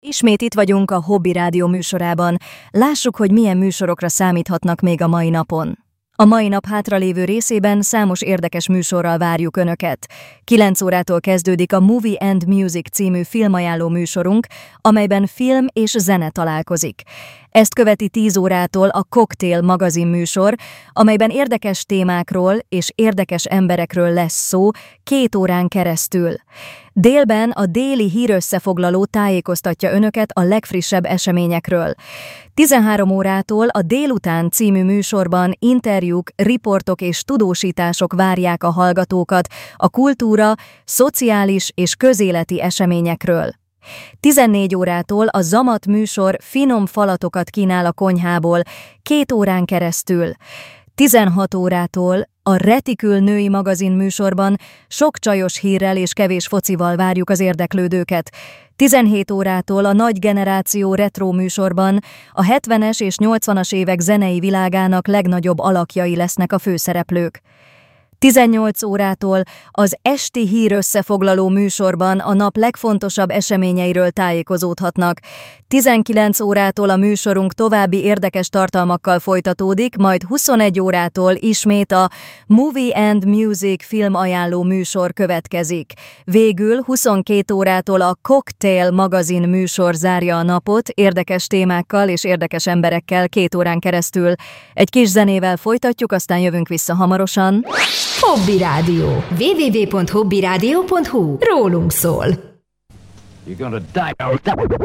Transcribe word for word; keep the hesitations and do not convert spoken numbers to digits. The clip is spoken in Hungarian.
Ismét itt vagyunk a Hobby Rádió műsorában. Lássuk, hogy milyen műsorokra számíthatnak még a mai napon. A mai nap hátralévő részében számos érdekes műsorral várjuk Önöket. kilenc órától kezdődik a Movie and Music című filmajánló műsorunk, amelyben film és zene találkozik. Ezt követi tíz órától a Cocktail magazin műsor, amelyben érdekes témákról és érdekes emberekről lesz szó két órán keresztül. Délben a déli hírösszefoglaló tájékoztatja Önöket a legfrissebb eseményekről. tizenhárom órától a Délután című műsorban interjúk, riportok és tudósítások várják a hallgatókat a kultúra, szociális és közéleti eseményekről. tizennégy órától a Zamat műsor finom falatokat kínál a konyhából két órán keresztül. tizenhat órától a Retikül női magazin műsorban sok csajos hírrel és kevés focival várjuk az érdeklődőket. tizenhét órától a Nagy Generáció retro műsorban a hetvenes és nyolcvanas évek zenei világának legnagyobb alakjai lesznek a főszereplők. tizennyolc órától az esti hírösszefoglaló műsorban a nap legfontosabb eseményeiről tájékozódhatnak. tizenkilenc órától a műsorunk további érdekes tartalmakkal folytatódik, majd huszonegy órától ismét a Movie and Music filmajánló műsor következik. Végül huszonkét órától a Cocktail magazin műsor zárja a napot érdekes témákkal és érdekes emberekkel két órán keresztül. Egy kis zenével folytatjuk, aztán jövünk vissza hamarosan. Hobby Rádió. double-u double-u double-u pont hobby rádió pont hu. Rólunk szól. You're gonna die.